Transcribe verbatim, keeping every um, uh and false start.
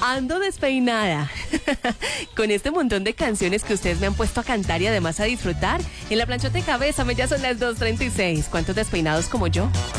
Ando despeinada. Con este montón de canciones que ustedes me han puesto a cantar y además a disfrutar. En la planchota de cabeza me ya son las dos treinta y seis. ¿Cuántos despeinados como yo?